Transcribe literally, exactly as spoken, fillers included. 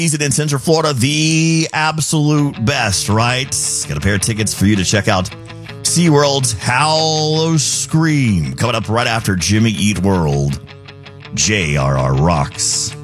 in Central Florida, the absolute best, right? Got a pair of tickets for you to check out SeaWorld's Howl-O-Scream coming up right after Jimmy Eat World. J R R rocks.